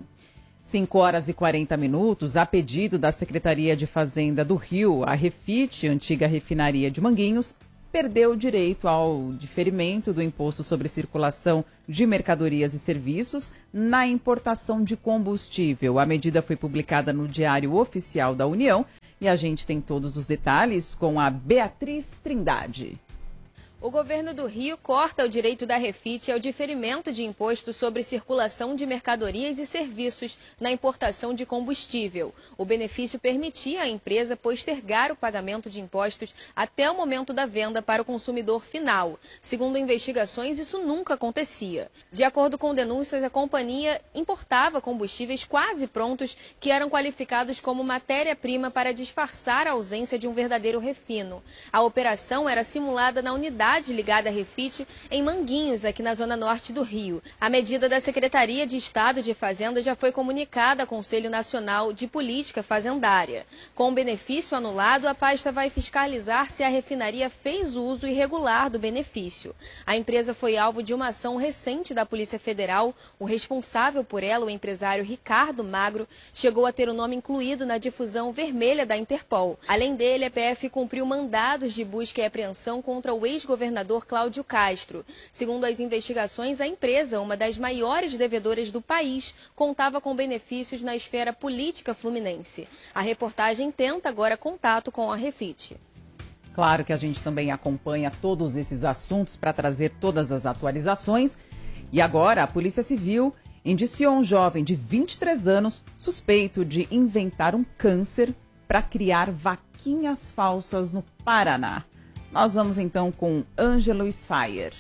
[SPEAKER 2] 5h40, a pedido da Secretaria de Fazenda do Rio, a Refit, antiga refinaria de Manguinhos, perdeu o direito ao diferimento do imposto sobre circulação de mercadorias e serviços na importação de combustível. A medida foi publicada no Diário Oficial da União e a gente tem todos os detalhes com a Beatriz Trindade.
[SPEAKER 21] O governo do Rio corta o direito da Refit ao diferimento de imposto sobre circulação de mercadorias e serviços na importação de combustível. O benefício permitia à empresa postergar o pagamento de impostos até o momento da venda para o consumidor final. Segundo investigações, isso nunca acontecia. De acordo com denúncias, a companhia importava combustíveis quase prontos que eram qualificados como matéria-prima para disfarçar a ausência de um verdadeiro refino. A operação era simulada na unidade unidade ligada à Refit em Manguinhos, aqui na zona norte do Rio. A medida da Secretaria de Estado de Fazenda já foi comunicada ao Conselho Nacional de Política Fazendária. Com o benefício anulado, a pasta vai fiscalizar se a refinaria fez uso irregular do benefício. A empresa foi alvo de uma ação recente da Polícia Federal. O responsável por ela, o empresário Ricardo Magro, chegou a ter o nome incluído na difusão vermelha da Interpol. Além dele, a PF cumpriu mandados de busca e apreensão contra o ex-governador Cláudio Castro. Segundo as investigações, a empresa, uma das maiores devedoras do país, contava com benefícios na esfera política fluminense. A reportagem tenta agora contato com a Refit.
[SPEAKER 2] Claro que a gente também acompanha todos esses assuntos para trazer todas as atualizações. E agora a Polícia Civil indiciou um jovem de 23 anos suspeito de inventar um câncer para criar vaquinhas falsas no Paraná. Nós vamos então com Ângelo Sfaier.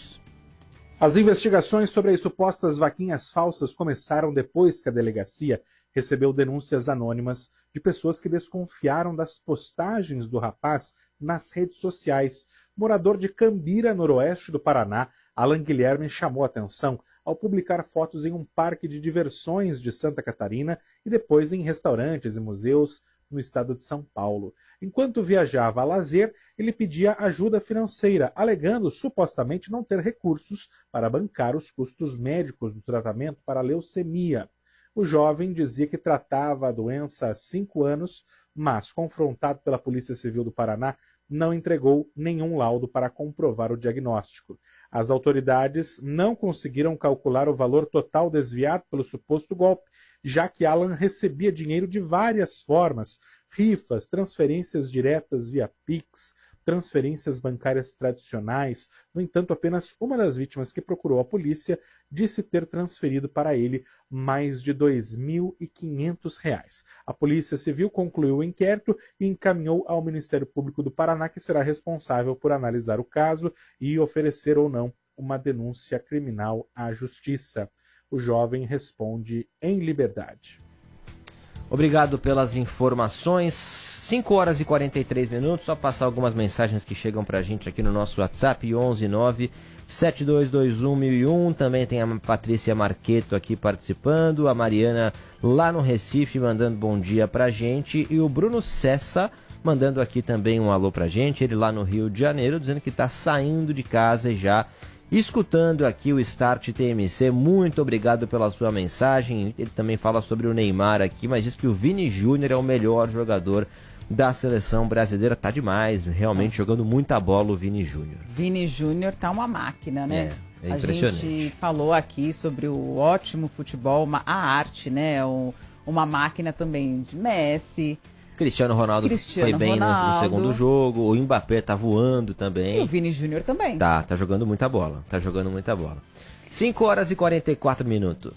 [SPEAKER 4] As investigações sobre as supostas vaquinhas falsas começaram depois que a delegacia recebeu denúncias anônimas de pessoas que desconfiaram das postagens do rapaz nas redes sociais. Morador de Cambira, noroeste do Paraná, Alan Guilherme chamou a atenção ao publicar fotos em um parque de diversões de Santa Catarina e depois em restaurantes e museus no estado de São Paulo. Enquanto viajava a lazer, ele pedia ajuda financeira, alegando supostamente não ter recursos para bancar os custos médicos do tratamento para leucemia. O jovem dizia que tratava a doença há 5 anos, mas, confrontado pela Polícia Civil do Paraná, não entregou nenhum laudo para comprovar o diagnóstico. As autoridades não conseguiram calcular o valor total desviado pelo suposto golpe, já que Alan recebia dinheiro de várias formas: rifas, transferências diretas via Pix, transferências bancárias tradicionais. No entanto, apenas uma das vítimas que procurou a polícia disse ter transferido para ele mais de R$ 2.500. A Polícia Civil concluiu o inquérito e encaminhou ao Ministério Público do Paraná, que será responsável por analisar o caso e oferecer ou não uma denúncia criminal à Justiça. O jovem responde em liberdade.
[SPEAKER 1] Obrigado pelas informações. 5 horas e 43 minutos. Só passar algumas mensagens que chegam pra gente aqui no nosso WhatsApp, 119-7221-1001. Também tem a Patrícia Marqueto aqui participando, a Mariana lá no Recife mandando bom dia pra gente, e o Bruno Cessa mandando aqui também um alô pra gente, ele lá no Rio de Janeiro, dizendo que tá saindo de casa e já escutando aqui o Start TMC. Muito obrigado pela sua mensagem. Ele também fala sobre o Neymar aqui, mas diz que o Vini Júnior é o melhor jogador da seleção brasileira. Tá demais, realmente jogando muita bola o Vini Júnior.
[SPEAKER 2] Vini Júnior tá uma máquina, né?
[SPEAKER 1] É impressionante.
[SPEAKER 2] A gente falou aqui sobre o ótimo futebol, a arte, né? Uma máquina também de Messi.
[SPEAKER 1] Cristiano Ronaldo foi bem no segundo jogo, o Mbappé tá voando também.
[SPEAKER 2] E o Vini Júnior também.
[SPEAKER 1] Tá jogando muita bola, 5 horas e 44 minutos.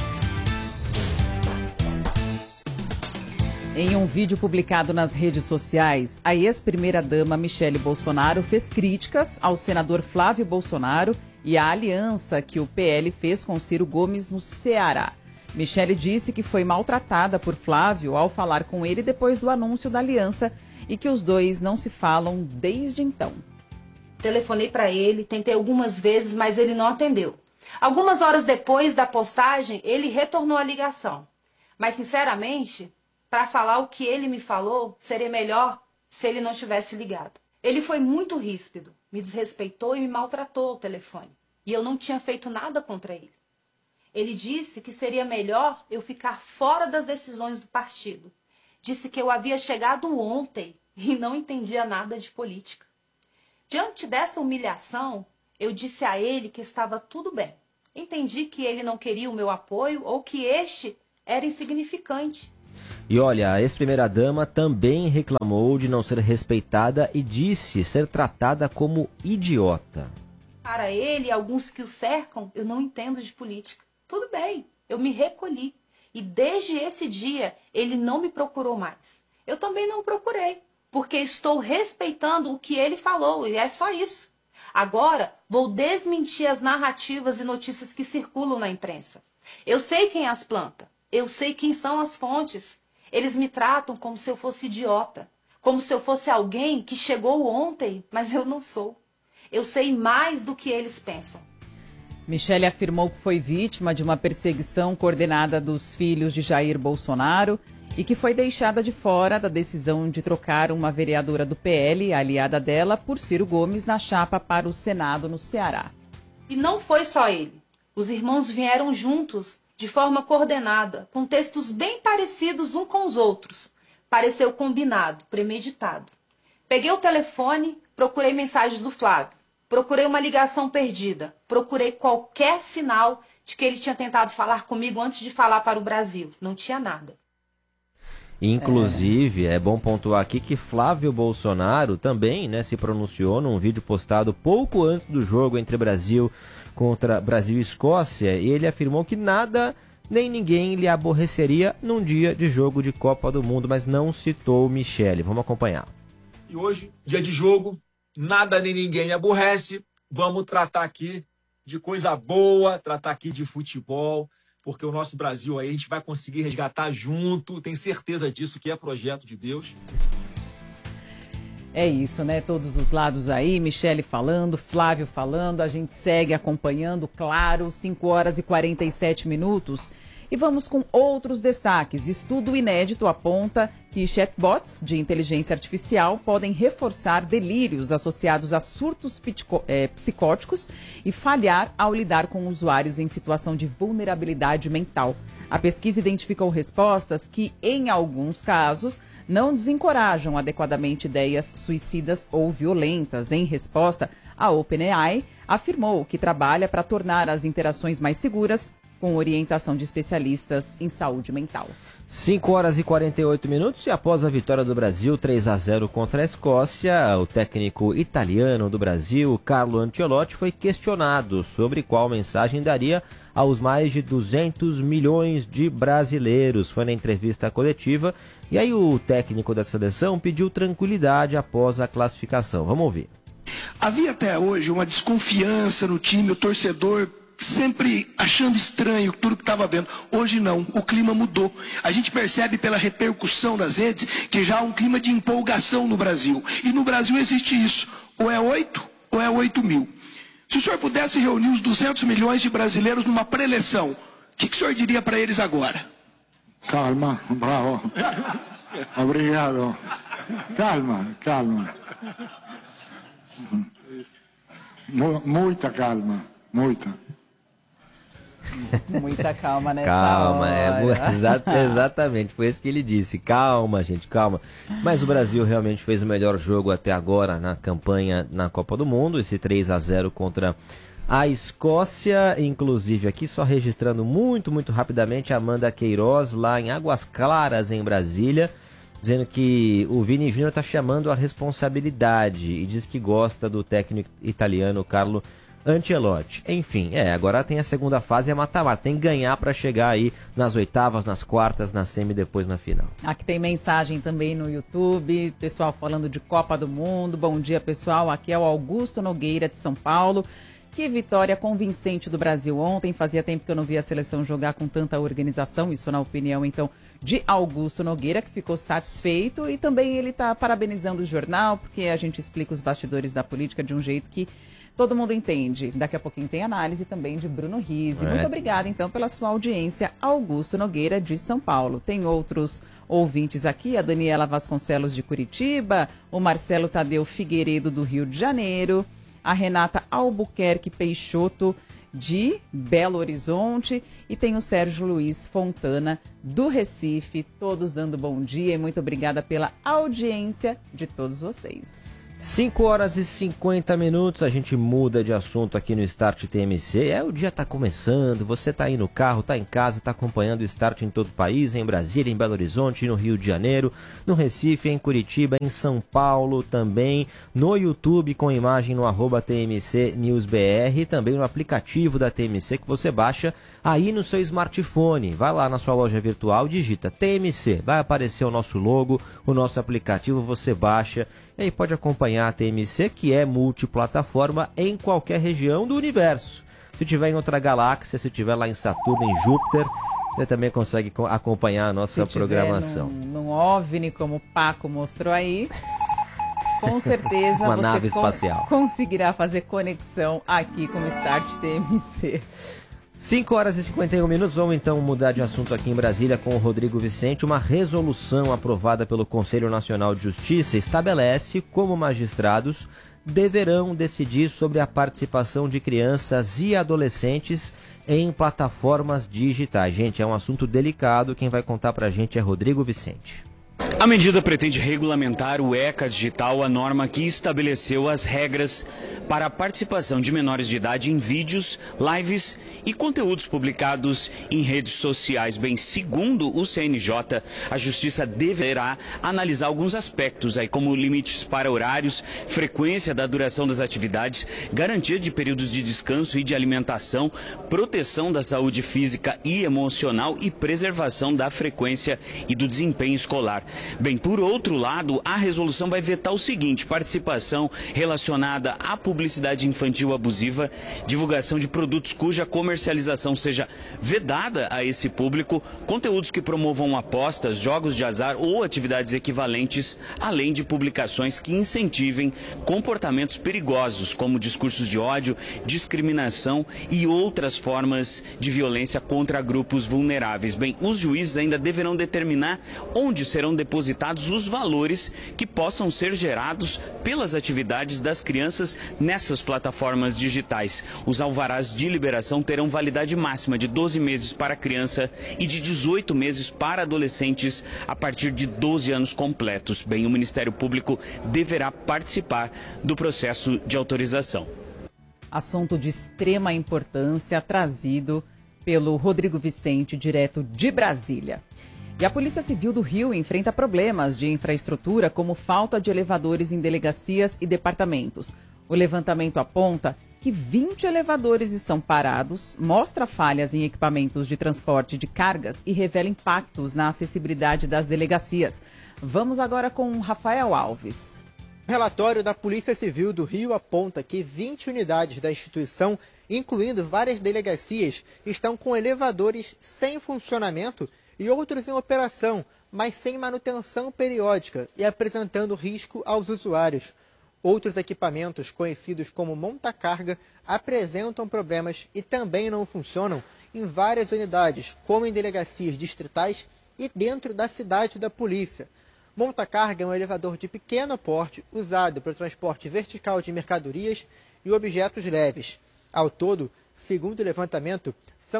[SPEAKER 2] Em um vídeo publicado nas redes sociais, a ex-primeira-dama Michele Bolsonaro fez críticas ao senador Flávio Bolsonaro e à aliança que o PL fez com Ciro Gomes no Ceará. Michele disse que foi maltratada por Flávio ao falar com ele depois do anúncio da aliança e que os dois não se falam desde então.
[SPEAKER 5] Telefonei para ele, tentei algumas vezes, mas ele não atendeu. Algumas horas depois da postagem, ele retornou a ligação. Mas, sinceramente, para falar o que ele me falou, seria melhor se ele não tivesse ligado. Ele foi muito ríspido, me desrespeitou e me maltratou ao telefone. E eu não tinha feito nada contra ele. Ele disse que seria melhor eu ficar fora das decisões do partido. Disse que eu havia chegado ontem e não entendia nada de política. Diante dessa humilhação, eu disse a ele que estava tudo bem. Entendi que ele não queria o meu apoio ou que este era insignificante.
[SPEAKER 1] E olha, a ex-primeira-dama também reclamou de não ser respeitada e disse ser tratada como idiota.
[SPEAKER 5] Para ele e alguns que o cercam, eu não entendo de política. Tudo bem, eu me recolhi. E desde esse dia, ele não me procurou mais. Eu também não procurei, porque estou respeitando o que ele falou, e é só isso. Agora, vou desmentir as narrativas e notícias que circulam na imprensa. Eu sei quem as planta, eu sei quem são as fontes. Eles me tratam como se eu fosse idiota, como se eu fosse alguém que chegou ontem, mas eu não sou. Eu sei mais do que eles pensam.
[SPEAKER 2] Michele afirmou que foi vítima de uma perseguição coordenada dos filhos de Jair Bolsonaro e que foi deixada de fora da decisão de trocar uma vereadora do PL, aliada dela, por Ciro Gomes na chapa para o Senado no Ceará.
[SPEAKER 5] E não foi só ele. Os irmãos vieram juntos, de forma coordenada, com textos bem parecidos uns com os outros. Pareceu combinado, premeditado. Peguei o telefone, procurei mensagens do Flávio. Procurei uma ligação perdida. Procurei qualquer sinal de que ele tinha tentado falar comigo antes de falar para o Brasil. Não tinha nada.
[SPEAKER 1] Inclusive, é bom pontuar aqui que Flávio Bolsonaro também, né, se pronunciou num vídeo postado pouco antes do jogo entre Brasil e Escócia. E ele afirmou que nada nem ninguém lhe aborreceria num dia de jogo de Copa do Mundo, mas não citou Michele. Vamos acompanhar.
[SPEAKER 7] E hoje, dia de jogo, nada nem ninguém me aborrece. Vamos tratar aqui de coisa boa, tratar aqui de futebol, porque o nosso Brasil aí a gente vai conseguir resgatar junto, tenho certeza disso, que é projeto de Deus.
[SPEAKER 2] É isso, né? Todos os lados aí, Michele falando, Flávio falando, a gente segue acompanhando, claro, 5 horas e 47 minutos. E vamos com outros destaques. Estudo inédito aponta que chatbots de inteligência artificial podem reforçar delírios associados a surtos psicóticos e falhar ao lidar com usuários em situação de vulnerabilidade mental. A pesquisa identificou respostas que, em alguns casos, não desencorajam adequadamente ideias suicidas ou violentas. Em resposta, a OpenAI afirmou que trabalha para tornar as interações mais seguras, com orientação de especialistas em saúde mental.
[SPEAKER 1] 5 horas e 48 minutos e após a vitória do Brasil 3-0 contra a Escócia, o técnico italiano do Brasil, Carlo Ancelotti, foi questionado sobre qual mensagem daria aos mais de 200 milhões de brasileiros. Foi na entrevista coletiva e aí o técnico da seleção pediu tranquilidade após a classificação. Vamos ouvir.
[SPEAKER 22] Havia até hoje uma desconfiança no time, o torcedor sempre achando estranho tudo que estava vendo. Hoje não, o clima mudou. A gente percebe pela repercussão das redes que já há um clima de empolgação no Brasil. E no Brasil existe isso. Ou é 8 ou é 8 mil. Se o senhor pudesse reunir os 200 milhões de brasileiros numa pré-eleição, o que o senhor diria para eles agora?
[SPEAKER 23] Calma, bravo. Obrigado. Calma, calma. Muita calma, muita.
[SPEAKER 2] Muita calma nessa
[SPEAKER 1] calma,
[SPEAKER 2] hora.
[SPEAKER 1] Exatamente, foi isso que ele disse. Calma, gente, calma. Mas o Brasil realmente fez o melhor jogo até agora na campanha na Copa do Mundo, esse 3-0 contra a Escócia. Inclusive aqui, só registrando muito rapidamente, Amanda Queiroz, lá em Águas Claras, em Brasília, dizendo que o Vini Júnior está chamando a responsabilidade e diz que gosta do técnico italiano Carlo Ancelotti. Enfim, agora tem a segunda fase, é mata-mata. Tem que ganhar para chegar aí nas oitavas, nas quartas, na semi e depois na final.
[SPEAKER 2] Aqui tem mensagem também no YouTube, pessoal falando de Copa do Mundo. Bom dia, pessoal. Aqui é o Augusto Nogueira de São Paulo. Que vitória convincente do Brasil ontem. Fazia tempo que eu não via a seleção jogar com tanta organização. Isso na opinião, então, de Augusto Nogueira, que ficou satisfeito. E também ele está parabenizando o jornal, porque a gente explica os bastidores da política de um jeito que todo mundo entende. Daqui a pouquinho tem análise também de Bruno Rizzi. Muito obrigada, então, pela sua audiência, Augusto Nogueira, de São Paulo. Tem outros ouvintes aqui, a Daniela Vasconcelos, de Curitiba, o Marcelo Tadeu Figueiredo, do Rio de Janeiro, a Renata Albuquerque Peixoto, de Belo Horizonte, e tem o Sérgio Luiz Fontana, do Recife, todos dando bom dia e muito obrigada pela audiência de todos vocês.
[SPEAKER 1] 5 horas e 50 minutos, a gente muda de assunto aqui no Start TMC. O dia tá começando, você tá aí no carro, tá em casa, tá acompanhando o Start em todo o país, em Brasília, em Belo Horizonte, no Rio de Janeiro, no Recife, em Curitiba, em São Paulo também, no YouTube com imagem no @TMC News BR, também no aplicativo da TMC que você baixa aí no seu smartphone. Vai lá na sua loja virtual, digita TMC, vai aparecer o nosso logo, o nosso aplicativo, você baixa. E aí pode acompanhar a TMC, que é multiplataforma em qualquer região do universo. Se tiver em outra galáxia, se tiver lá em Saturno, em Júpiter, você também consegue acompanhar a nossa programação.
[SPEAKER 2] Num OVNI, como o Paco mostrou aí, Com certeza
[SPEAKER 1] Uma
[SPEAKER 2] você
[SPEAKER 1] nave espacial.
[SPEAKER 2] conseguirá fazer conexão aqui com o Start TMC.
[SPEAKER 1] 5 horas e 51 minutos, vamos então mudar de assunto aqui em Brasília com o Rodrigo Vicente. Uma resolução aprovada pelo Conselho Nacional de Justiça estabelece como magistrados deverão decidir sobre a participação de crianças e adolescentes em plataformas digitais. Gente, é um assunto delicado, quem vai contar pra gente é Rodrigo Vicente.
[SPEAKER 6] A medida pretende regulamentar o ECA Digital, a norma que estabeleceu as regras para a participação de menores de idade em vídeos, lives e conteúdos publicados em redes sociais. Bem, segundo o CNJ, a Justiça deverá analisar alguns aspectos, aí como limites para horários, frequência da duração das atividades, garantia de períodos de descanso e de alimentação, proteção da saúde física e emocional e preservação da frequência e do desempenho escolar. Bem, por outro lado, a resolução vai vetar o seguinte: participação relacionada à publicidade infantil abusiva, divulgação de produtos cuja comercialização seja vedada a esse público, conteúdos que promovam apostas, jogos de azar ou atividades equivalentes, além de publicações que incentivem comportamentos perigosos, como discursos de ódio, discriminação e outras formas de violência contra grupos vulneráveis. Bem, os juízes ainda deverão determinar onde serão depositados os valores que possam ser gerados pelas atividades das crianças nessas plataformas digitais. Os alvarás de liberação terão validade máxima de 12 meses para criança e de 18 meses para adolescentes a partir de 12 anos completos. Bem, o Ministério Público deverá participar do processo de autorização.
[SPEAKER 2] Assunto de extrema importância trazido pelo Rodrigo Vicente, direto de Brasília. E a Polícia Civil do Rio enfrenta problemas de infraestrutura, como falta de elevadores em delegacias e departamentos. O levantamento aponta que 20 elevadores estão parados, mostra falhas em equipamentos de transporte de cargas e revela impactos na acessibilidade das delegacias. Vamos agora com Rafael Alves.
[SPEAKER 8] O relatório da Polícia Civil do Rio aponta que 20 unidades da instituição, incluindo várias delegacias, estão com elevadores sem funcionamento e outros em operação, mas sem manutenção periódica e apresentando risco aos usuários. Outros equipamentos, conhecidos como monta-carga, apresentam problemas e também não funcionam em várias unidades, como em delegacias distritais e dentro da cidade da polícia. Monta-carga é um elevador de pequeno porte usado para o transporte vertical de mercadorias e objetos leves. Ao todo, segundo o levantamento, são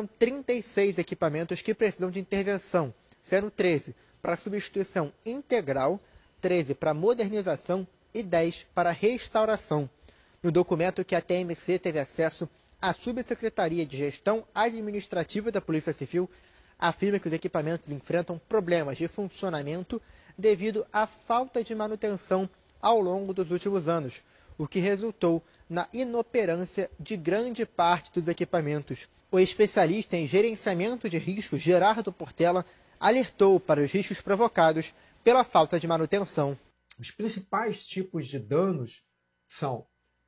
[SPEAKER 8] 36 equipamentos que precisam de intervenção, sendo 13 para substituição integral, 13 para modernização e 10 para restauração. No documento que a TMC teve acesso, a Subsecretaria de Gestão Administrativa da Polícia Civil afirma que os equipamentos enfrentam problemas de funcionamento devido à falta de manutenção ao longo dos últimos anos, o que resultou na inoperância de grande parte dos equipamentos. O especialista em gerenciamento de riscos, Gerardo Portela, alertou para os riscos provocados pela falta de manutenção.
[SPEAKER 9] Os principais tipos de danos são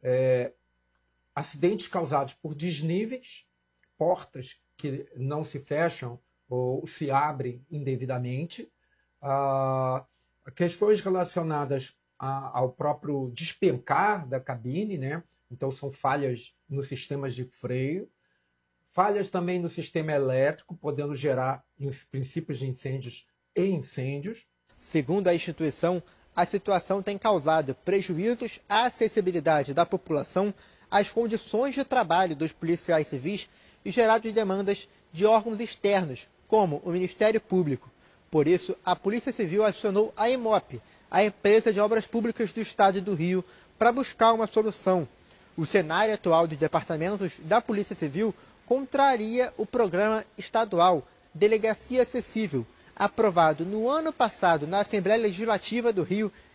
[SPEAKER 9] acidentes causados por desníveis, portas que não se fecham ou se abrem indevidamente, questões relacionadas ao próprio despencar da cabine, né? Então são falhas nos sistemas de freio, falhas também no sistema elétrico, podendo gerar princípios de incêndios e incêndios.
[SPEAKER 8] Segundo a instituição, a situação tem causado prejuízos à acessibilidade da população, às condições de trabalho dos policiais civis e gerado demandas de órgãos externos, como o Ministério Público. Por isso, a Polícia Civil acionou a IMOP, a Empresa de Obras Públicas do Estado do Rio, para buscar uma solução. O cenário atual dos departamentos da Polícia Civil contraria o programa estadual Delegacia Acessível, aprovado no ano passado na Assembleia Legislativa do Rio